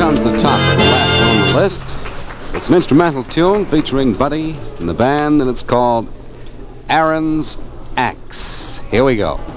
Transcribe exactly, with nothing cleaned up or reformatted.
comes the top, the last one on the list. It's an instrumental tune featuring Buddy and the band, and it's called Aaron's Axe. Here we go.